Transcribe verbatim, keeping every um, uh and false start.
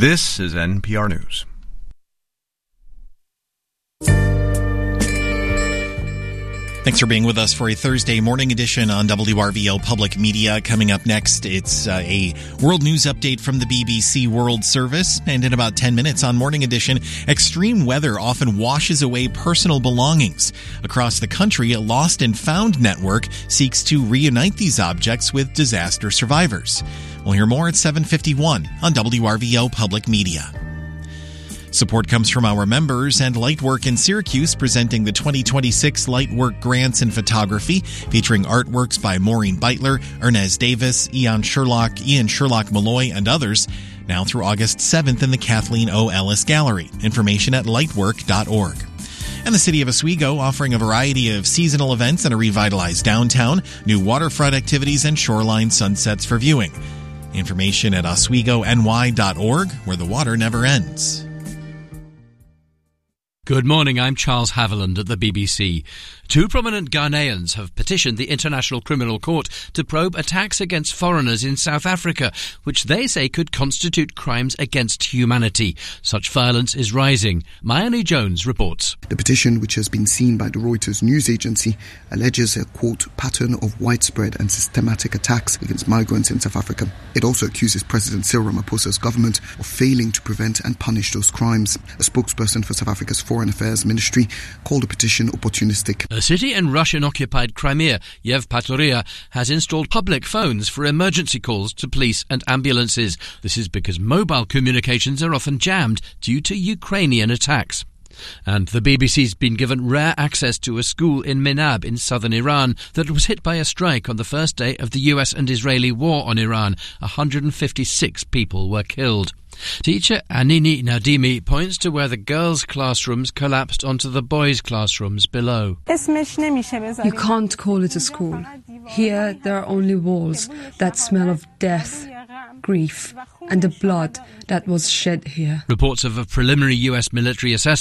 This is N P R News. Thanks for being with us for a Thursday morning edition on W R V O Public Media. Coming up next, it's uh, a world news update from the B B C World Service. And in about ten minutes on Morning Edition, extreme weather often washes away personal belongings. Across the country, a Lost and Found network seeks to reunite these objects with disaster survivors. We'll hear more at seven fifty-one on W R V O Public Media. Support comes from our members and Lightwork in Syracuse, presenting the twenty twenty-six Lightwork Grants in Photography, featuring artworks by Maureen Beitler, Ernest Davis, Ian Sherlock, Ian Sherlock Malloy, and others, now through August seventh in the Kathleen O. Ellis Gallery. Information at lightwork dot org. And the city of Oswego offering a variety of seasonal events and a revitalized downtown, new waterfront activities, and shoreline sunsets for viewing. Information at oswego n y dot org, where the water never ends. Good morning, I'm Charles Haviland at the B B C. Two prominent Ghanaians have petitioned the International Criminal Court to probe attacks against foreigners in South Africa, which they say could constitute crimes against humanity. Such violence is rising. Mayani Jones reports. The petition, which has been seen by the Reuters news agency, alleges a, quote, pattern of widespread and systematic attacks against migrants in South Africa. It also accuses President Cyril Ramaphosa's government of failing to prevent and punish those crimes. A spokesperson for South Africa's Foreign Affairs Ministry called the petition opportunistic. A city in Russian-occupied Crimea, Yevpatoria, has installed public phones for emergency calls to police and ambulances. This is because mobile communications are often jammed due to Ukrainian attacks. And the B B C's been given rare access to a school in Minab in southern Iran that was hit by a strike on the first day of the U S and Israeli war on Iran. one hundred fifty-six people were killed. Teacher Anini Nadimi points to where the girls' classrooms collapsed onto the boys' classrooms below. You can't call it a school. Here there are only walls that smell of death, grief, and the blood that was shed here. Reports of a preliminary U S military assessment